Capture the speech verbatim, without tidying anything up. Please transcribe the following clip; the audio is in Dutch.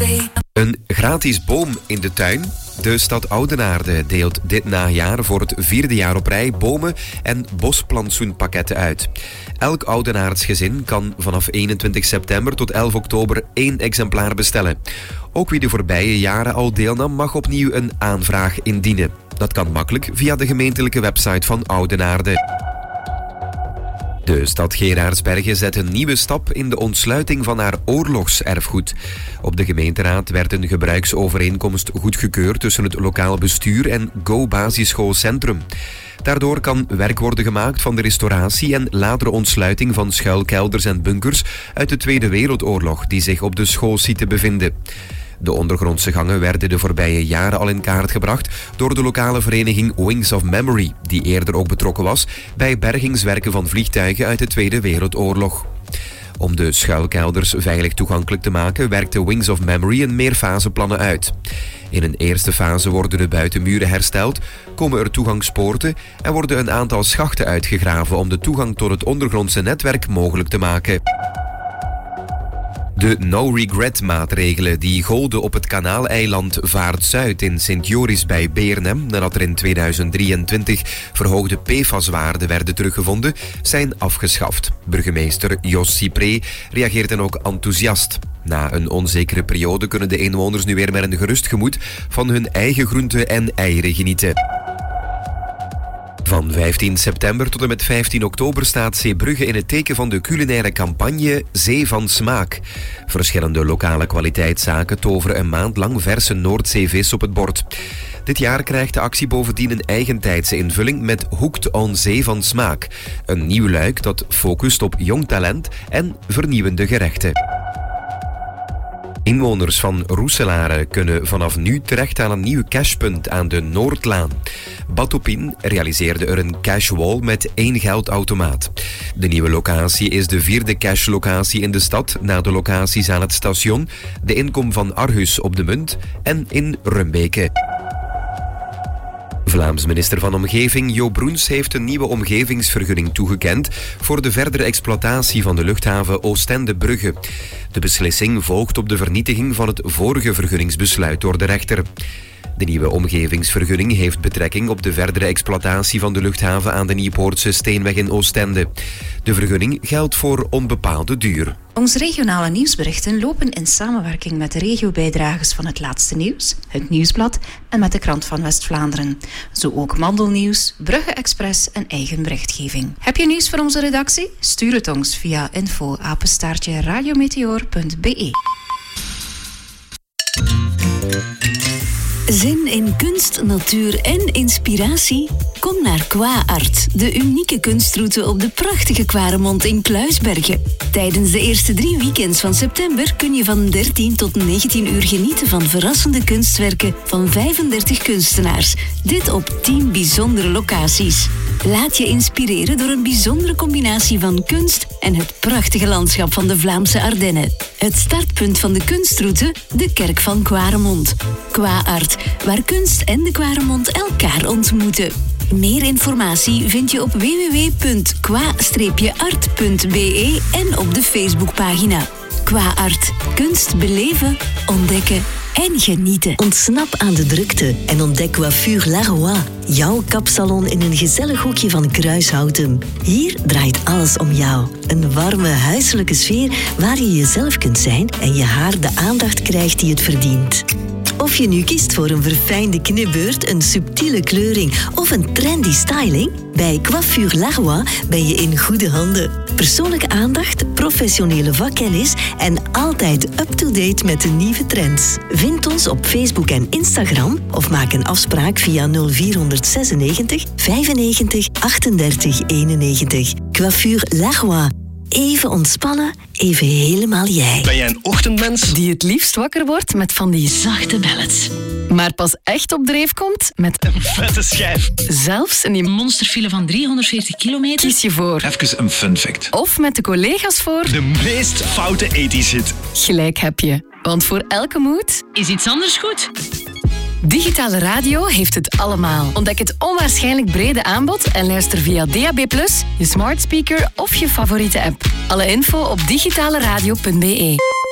Een gratis boom in de tuin? De stad Oudenaarde deelt dit najaar voor het vierde jaar op rij bomen en bosplantsoenpakketten uit. Elk Oudenaards gezin kan vanaf eenentwintig september tot elf oktober één exemplaar bestellen. Ook wie de voorbije jaren al deelnam mag opnieuw een aanvraag indienen. Dat kan makkelijk via de gemeentelijke website van Oudenaarde. De stad Geraardsbergen zet een nieuwe stap in de ontsluiting van haar oorlogserfgoed. Op de gemeenteraad werd een gebruiksovereenkomst goedgekeurd tussen het lokaal bestuur en Go Basisschool Centrum. Daardoor kan werk worden gemaakt van de restauratie en latere ontsluiting van schuilkelders en bunkers uit de Tweede Wereldoorlog die zich op de schoolsite bevinden. De ondergrondse gangen werden de voorbije jaren al in kaart gebracht door de lokale vereniging Wings of Memory, die eerder ook betrokken was bij bergingswerken van vliegtuigen uit de Tweede Wereldoorlog. Om de schuilkelders veilig toegankelijk te maken, werkte Wings of Memory een meerfaseplannen uit. In een eerste fase worden de buitenmuren hersteld, komen er toegangspoorten en worden een aantal schachten uitgegraven om de toegang tot het ondergrondse netwerk mogelijk te maken. De no-regret-maatregelen die golden op het kanaaleiland Vaart-Zuid in Sint-Joris bij Beernem, nadat er in tweeduizend drieëntwintig verhoogde P F A S-waarden werden teruggevonden, zijn afgeschaft. Burgemeester Jos Cypré reageert dan ook enthousiast. Na een onzekere periode kunnen de inwoners nu weer met een gerust gemoed van hun eigen groenten en eieren genieten. Van vijftien september tot en met vijftien oktober staat Zeebrugge in het teken van de culinaire campagne Zee van Smaak. Verschillende lokale kwaliteitszaken toveren een maand lang verse Noordzeevis op het bord. Dit jaar krijgt de actie bovendien een eigentijdse invulling met Hooked on Zee van Smaak. Een nieuw luik dat focust op jong talent en vernieuwende gerechten. Inwoners van Roeselare kunnen vanaf nu terecht aan een nieuw cashpunt aan de Noordlaan. Batopin realiseerde er een cashwall met één geldautomaat. De nieuwe locatie is de vierde cashlocatie in de stad na de locaties aan het station, de inkom van Arhus op de Munt en in Rumbeke. Vlaams minister van Omgeving Jo Broens heeft een nieuwe omgevingsvergunning toegekend voor de verdere exploitatie van de luchthaven Oostende-Brugge. De beslissing volgt op de vernietiging van het vorige vergunningsbesluit door de rechter. De nieuwe omgevingsvergunning heeft betrekking op de verdere exploitatie van de luchthaven aan de Nieuwpoortse Steenweg in Oostende. De vergunning geldt voor onbepaalde duur. Onze regionale nieuwsberichten lopen in samenwerking met de regiobijdragers van Het Laatste Nieuws, Het Nieuwsblad en met de Krant van West-Vlaanderen. Zo ook Mandelnieuws, Brugge Express en eigen berichtgeving. Heb je nieuws voor onze redactie? Stuur het ons via info apenstaartje radiometeor punt b e. Zin in kunst, natuur en inspiratie? Kom naar Qua Art, de unieke kunstroute op de prachtige Quaremont in Kluisbergen. Tijdens de eerste drie weekends van september kun je van dertien tot negentien uur genieten van verrassende kunstwerken van vijfendertig kunstenaars. Dit op tien bijzondere locaties. Laat je inspireren door een bijzondere combinatie van kunst en het prachtige landschap van de Vlaamse Ardennen. Het startpunt van de kunstroute, de Kerk van Quaremont. Qua Art, waar kunst en de Quaremont elkaar ontmoeten. Meer informatie vind je op w w w punt qua art punt b e en op de Facebookpagina. Qua Art. Kunst beleven, ontdekken en genieten. Ontsnap aan de drukte en ontdek Coiffure Laroy. Jouw kapsalon in een gezellig hoekje van Kruishouten. Hier draait alles om jou. Een warme, huiselijke sfeer waar je jezelf kunt zijn en je haar de aandacht krijgt die het verdient. Of je nu kiest voor een verfijnde knipbeurt, een subtiele kleuring of een trendy styling, bij Coiffure Laroy ben je in goede handen. Persoonlijke aandacht, professionele vakkennis en altijd up-to-date met de nieuwe trends. Vind ons op Facebook en Instagram of maak een afspraak via nul vier zesennegentig vijfennegentig achtendertig eenennegentig. Coiffure Laroy. Even ontspannen, even helemaal jij. Ben jij een ochtendmens? Die het liefst wakker wordt met van die zachte bellets. Maar pas echt op dreef komt met een vette schijf. Zelfs in die monsterfile van driehonderdveertig kilometer. Kies je voor. Even een fun fact. Of met de collega's voor. De meest foute ethisch hit. Gelijk heb je. Want voor elke mood is iets anders goed. Digitale radio heeft het allemaal. Ontdek het onwaarschijnlijk brede aanbod en luister via D A B plus, je smart speaker of je favoriete app. Alle info op digitale radio punt b e.